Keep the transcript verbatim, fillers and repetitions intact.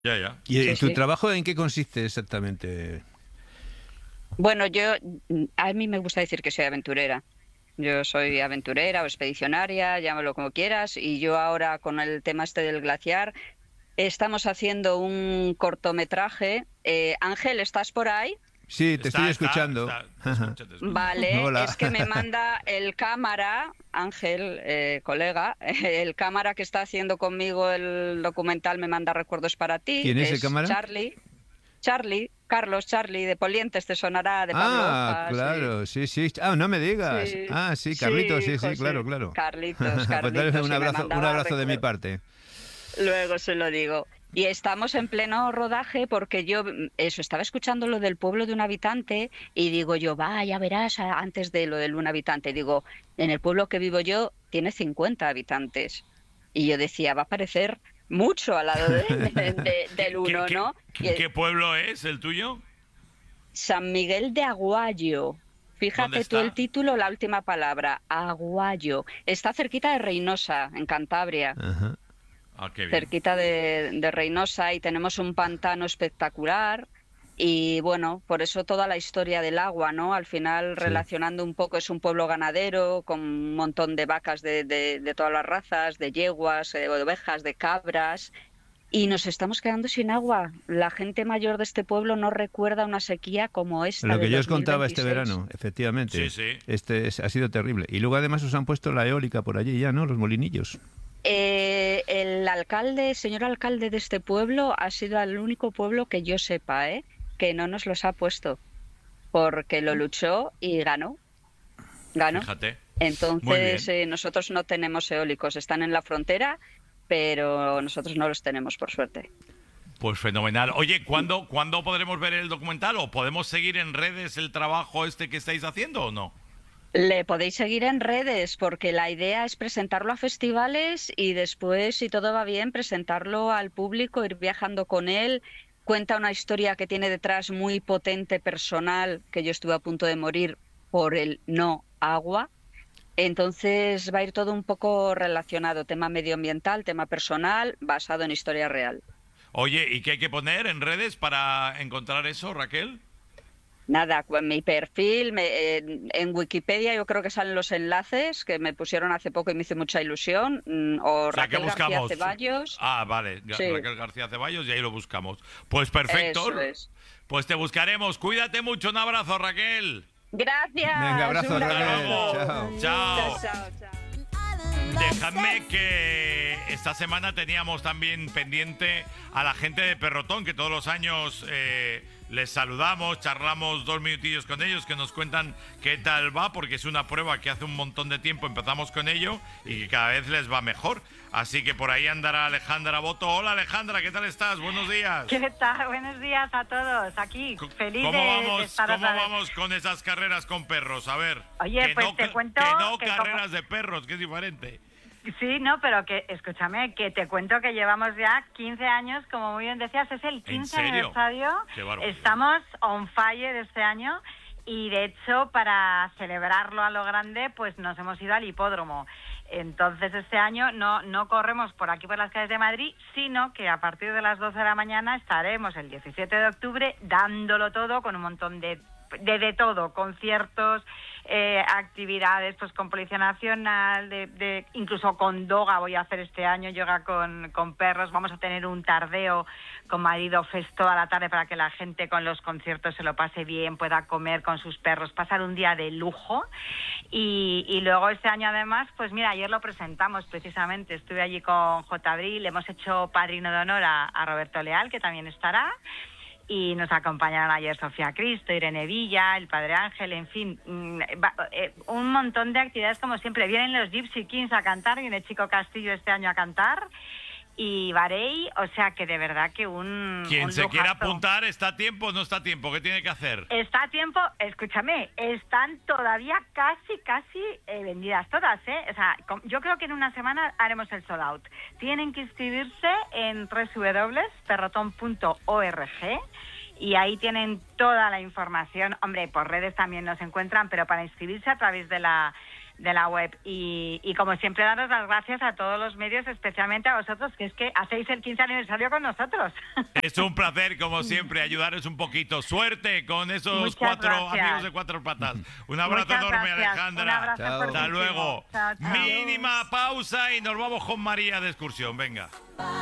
Ya, ya. ¿Y Sí, tu sí. trabajo en qué consiste exactamente? Bueno, yo, a mí me gusta decir que soy aventurera. Yo soy aventurera o expedicionaria, llámalo como quieras, y yo ahora con el tema este del glaciar, estamos haciendo un cortometraje. Eh, Ángel, ¿estás por ahí? Sí, te estoy Está, está, escuchando. está. Te escucha, te escucha. Vale, Hola. es que me manda el cámara, Ángel, eh, colega, el cámara que está haciendo conmigo el documental me manda recuerdos para ti, ¿Quién es el es cámara? Charlie, Charlie, Carlos Charlie de Polientes, te sonará de Pablo Ah, Hojas. Y... claro, sí, sí. Ah, no me digas. Sí, Ah, sí, sí, Carlitos, sí, hijo, sí, claro, sí. claro. Carlitos, Pues dale Carlitos, un y me abrazo, un mandaba abrazo de mi recuerdos. parte. Luego se lo digo. Y estamos en pleno rodaje porque yo, mm, eso, estaba escuchando lo del pueblo de un habitante y digo yo, vaya, verás, a- antes de lo del un habitante, digo, en el pueblo que vivo yo tiene cincuenta habitantes. Y yo decía, va a parecer mucho al lado de, de- del ¿Qué, qué, uno, qué, ¿no? Y qué- eh, qué pueblo es el tuyo? San Miguel de Aguayo. ¿Dónde Fíjate tú el está? título, la última palabra, Aguayo. Está cerquita de Reynosa, en Cantabria. Ajá. Ah, qué bien. Cerquita de, de Reynosa, y tenemos un pantano espectacular. Y bueno, por eso toda la historia del agua, ¿no? Al final, Sí. relacionando un poco, es un pueblo ganadero con un montón de vacas de, de, de todas las razas, de yeguas, eh, de ovejas, de cabras. Y nos estamos quedando sin agua. La gente mayor de este pueblo no recuerda una sequía como esta Lo de que yo os contaba este dos mil veintiséis. verano, efectivamente. Sí, sí. Este es- ha sido terrible. Y luego además os han puesto la eólica por allí ya, ¿no? Los molinillos. Eh, el alcalde, señor alcalde de este pueblo, ha sido el único pueblo que yo sepa, ¿eh? Que no nos los ha puesto, porque lo luchó y ganó, ganó. Fíjate. Muy Entonces, bien. eh, nosotros no tenemos eólicos, están en la frontera, pero nosotros no los tenemos, por suerte. Pues fenomenal. Oye, ¿cuándo, ¿cuándo podremos ver el documental? ¿O podemos seguir en redes el trabajo este que estáis haciendo o no? Le podéis seguir en redes porque la idea es presentarlo a festivales y después, si todo va bien, presentarlo al público, ir viajando con él. Cuenta una historia que tiene detrás muy potente, personal, que yo estuve a punto de morir por el no agua. Entonces va a ir todo un poco relacionado, tema medioambiental, tema personal, basado en historia real. Oye, ¿y qué hay que poner en redes para encontrar eso, Raquel? Nada, cu- mi perfil, me- en, en Wikipedia yo creo que salen los enlaces que me pusieron hace poco y me hizo mucha ilusión, mm, o O sea, ¿qué Raquel García buscamos? Ceballos. Ah, vale, Ga- Sí, Raquel García Ceballos y ahí lo buscamos. Pues perfecto. eso es. Pues te buscaremos. Cuídate mucho. Un abrazo, Raquel. Venga, Gracias, abrazo, un Hasta Raquel. luego. abrazo. Chao. Chao. Chao, chao, chao. Dejadme que esta semana teníamos también pendiente a la gente de Perrotón, que todos los años eh, les saludamos, charlamos dos minutillos con ellos, que nos cuentan qué tal va, porque es una prueba que hace un montón de tiempo empezamos con ello y que cada vez les va mejor. Así que por ahí andará Alejandra Boto. Hola Alejandra, ¿qué tal estás? Buenos días. ¿Qué tal? Buenos días a todos. Aquí, C- feliz ¿Cómo de, de vamos, estar ¿cómo otra vez. vamos con esas carreras con perros? A ver. Oye, que pues no, te ca- cuento que no que como- carreras de perros, que es diferente. Sí, no, pero que, escúchame, que te cuento que llevamos ya quince años, como muy bien decías, es el quince serio? aniversario. Qué barbaridad. Estamos on fire este año y de hecho para celebrarlo a lo grande, pues nos hemos ido al hipódromo. Entonces este año no, no corremos por aquí por las calles de Madrid, sino que a partir de las doce de la mañana estaremos el diecisiete de octubre dándolo todo con un montón de de, de todo, conciertos, eh, actividades pues con Policía Nacional, de, de incluso con Doga voy a hacer este año, yoga con, con perros, vamos a tener un tardeo con Marido Fest toda la tarde para que la gente con los conciertos se lo pase bien, pueda comer con sus perros, pasar un día de lujo. Y, y luego este año además, pues mira, ayer lo presentamos precisamente, estuve allí con J. Abril, hemos hecho padrino de honor a, a Roberto Leal, que también estará. Y nos acompañaron ayer Sofía Cristo, Irene Villa, el Padre Ángel, en fin, mmm, va, eh, un montón de actividades como siempre. Vienen los Gypsy Kings a cantar, viene Chico Castillo este año a cantar y Varey, o sea que de verdad que un Quien un se quiera lujazo. apuntar, ¿está a tiempo o no está a tiempo? ¿Qué tiene que hacer? Está a tiempo, escúchame, están todavía casi, casi eh, vendidas todas, ¿eh? O sea, com- yo creo que en una semana haremos el sold out. Tienen que inscribirse en doble u doble u doble u punto perrotón punto org y ahí tienen toda la información. Hombre, por redes también nos encuentran, pero para inscribirse a través de la de la web. Y, y como siempre, daros las gracias a todos los medios, especialmente a vosotros, que es que hacéis el quince aniversario con nosotros. Es un placer, como siempre, ayudaros un poquito. Suerte con esos Muchas cuatro gracias. amigos de cuatro patas. Un abrazo Muchas enorme, gracias. Alejandra. Un abrazo Chao. Hasta fuertísimo. luego. Chao, chao. Mínima pausa y nos vamos con María de excursión. Venga.